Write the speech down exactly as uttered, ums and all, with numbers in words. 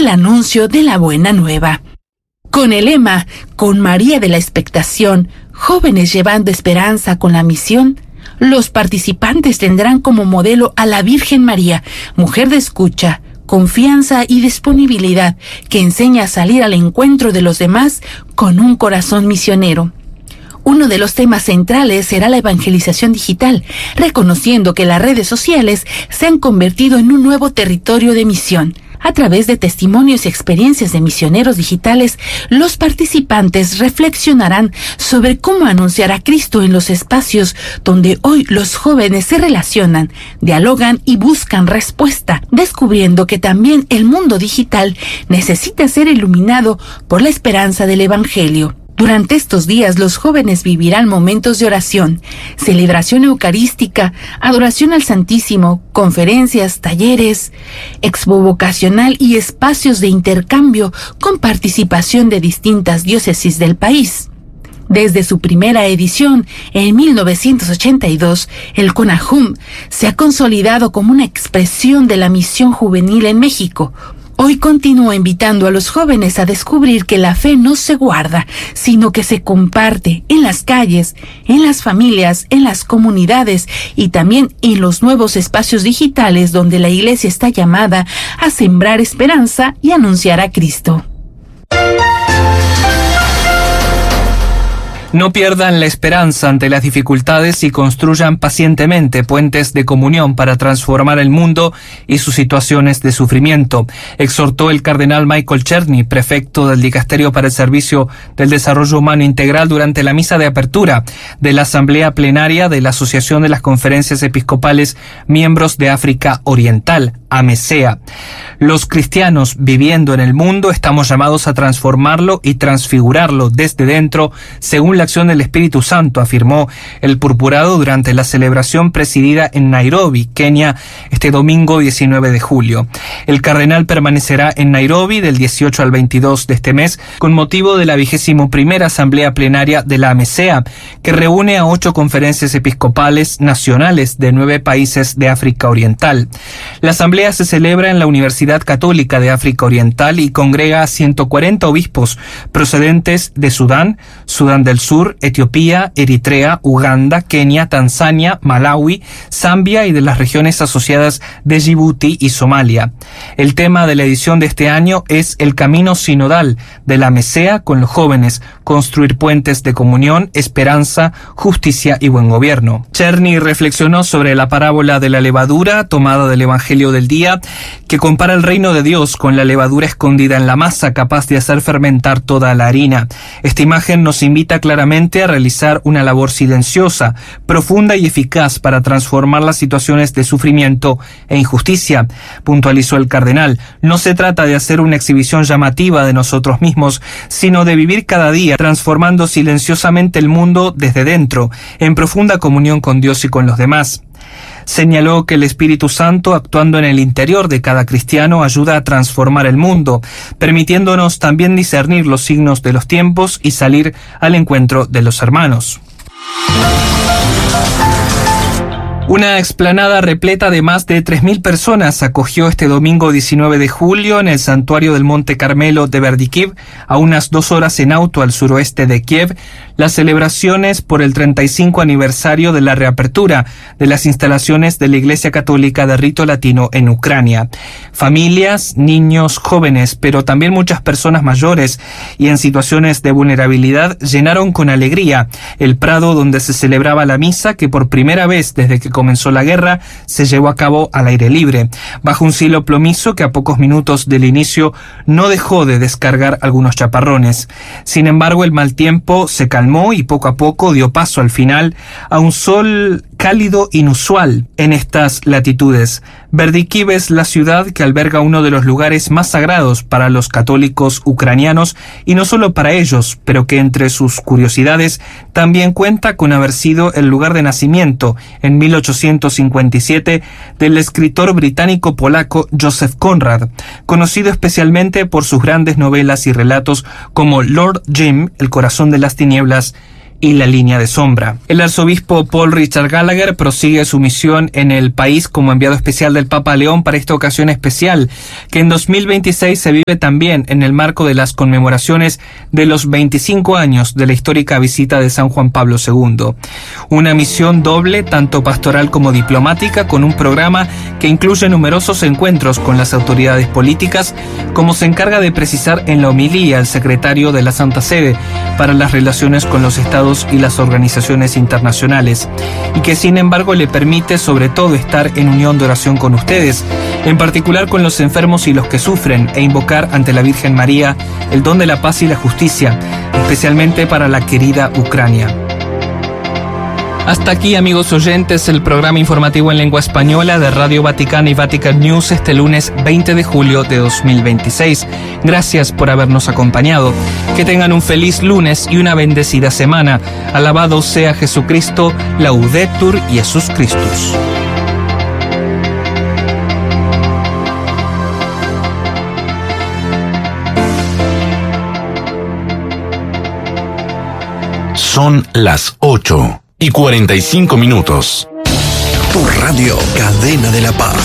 el anuncio de la buena nueva. Con el lema "Con María de la Expectación, jóvenes llevando esperanza con la misión", los participantes tendrán como modelo a la Virgen María, mujer de escucha, confianza y disponibilidad, que enseña a salir al encuentro de los demás con un corazón misionero. Uno de los temas centrales será la evangelización digital, reconociendo que las redes sociales se han convertido en un nuevo territorio de misión. A través de testimonios y experiencias de misioneros digitales, los participantes reflexionarán sobre cómo anunciar a Cristo en los espacios donde hoy los jóvenes se relacionan, dialogan y buscan respuesta, descubriendo que también el mundo digital necesita ser iluminado por la esperanza del Evangelio. Durante estos días los jóvenes vivirán momentos de oración, celebración eucarística, adoración al Santísimo, conferencias, talleres, expo vocacional y espacios de intercambio con participación de distintas diócesis del país. Desde su primera edición, en mil novecientos ochenta y dos, el CONAJUM se ha consolidado como una expresión de la misión juvenil en México. Hoy continúa invitando a los jóvenes a descubrir que la fe no se guarda, sino que se comparte en las calles, en las familias, en las comunidades y también en los nuevos espacios digitales donde la Iglesia está llamada a sembrar esperanza y anunciar a Cristo. No pierdan la esperanza ante las dificultades y construyan pacientemente puentes de comunión para transformar el mundo y sus situaciones de sufrimiento, exhortó el cardenal Michael Czerny, prefecto del Dicasterio para el Servicio del Desarrollo Humano Integral, durante la misa de apertura de la Asamblea Plenaria de la Asociación de las Conferencias Episcopales Miembros de África Oriental, AMESEA. Los cristianos viviendo en el mundo estamos llamados a transformarlo y transfigurarlo desde dentro, según la acción del Espíritu Santo, afirmó el purpurado durante la celebración presidida en Nairobi, Kenia, este domingo diecinueve de julio. El cardenal permanecerá en Nairobi del dieciocho al veintidós de este mes con motivo de la vigésimo primera Asamblea Plenaria de la AMESEA, que reúne a ocho conferencias episcopales nacionales de nueve países de África Oriental. La asamblea se celebra en la Universidad Católica de África Oriental y congrega a ciento cuarenta obispos procedentes de Sudán, Sudán del Sur, Etiopía, Eritrea, Uganda, Kenia, Tanzania, Malawi, Zambia y de las regiones asociadas de Djibouti y Somalia. El tema de la edición de este año es el camino sinodal de la AMESEA con los jóvenes, construir puentes de comunión, esperanza, justicia y buen gobierno. Czerny reflexionó sobre la parábola de la levadura tomada del Evangelio del día, que compara el reino de Dios con la levadura escondida en la masa, capaz de hacer fermentar toda la harina. Esta imagen nos invita claramente a realizar una labor silenciosa, profunda y eficaz para transformar las situaciones de sufrimiento e injusticia, puntualizó el cardenal. No se trata de hacer una exhibición llamativa de nosotros mismos, sino de vivir cada día transformando silenciosamente el mundo desde dentro, en profunda comunión con Dios y con los demás. Señaló que el Espíritu Santo, actuando en el interior de cada cristiano, ayuda a transformar el mundo, permitiéndonos también discernir los signos de los tiempos y salir al encuentro de los hermanos. Una explanada repleta de más de tres mil personas acogió este domingo diecinueve de julio en el santuario del Monte Carmelo de Berdikiv, a unas dos horas en auto al suroeste de Kiev, las celebraciones por el treinta y cinco aniversario de la reapertura de las instalaciones de la Iglesia Católica de Rito Latino en Ucrania. Familias, niños, jóvenes, pero también muchas personas mayores y en situaciones de vulnerabilidad llenaron con alegría el prado donde se celebraba la misa, que por primera vez desde que comenzó la guerra se llevó a cabo al aire libre, bajo un cielo plomizo que a pocos minutos del inicio no dejó de descargar algunos chaparrones. Sin embargo, el mal tiempo se calmó y poco a poco dio paso al final a un sol cálido inusual en estas latitudes. Berdikiv es la ciudad que alberga uno de los lugares más sagrados para los católicos ucranianos, y no solo para ellos, pero que entre sus curiosidades también cuenta con haber sido el lugar de nacimiento en mil ochocientos cincuenta y siete del escritor británico-polaco Joseph Conrad, conocido especialmente por sus grandes novelas y relatos como Lord Jim, El corazón de las tinieblas, y la línea de sombra. El arzobispo Paul Richard Gallagher prosigue su misión en el país como enviado especial del Papa León para esta ocasión especial, que en dos mil veintiséis se vive también en el marco de las conmemoraciones de los veinticinco años de la histórica visita de San Juan Pablo segundo. Una misión doble, tanto pastoral como diplomática, con un programa que incluye numerosos encuentros con las autoridades políticas, como se encarga de precisar en la homilía el secretario de la Santa Sede para las relaciones con los estados y las organizaciones internacionales, y que sin embargo le permite sobre todo estar en unión de oración con ustedes, en particular con los enfermos y los que sufren, e invocar ante la Virgen María el don de la paz y la justicia, especialmente para la querida Ucrania. Hasta aquí, amigos oyentes, el programa informativo en lengua española de Radio Vaticana y Vatican News este lunes veinte de julio de dos mil veintiséis. Gracias por habernos acompañado. Que tengan un feliz lunes y una bendecida semana. Alabado sea Jesucristo, Laudetur Jesus Christus. Son las ocho y cuarenta y cinco minutos. Tu radio, Cadena de la Paz.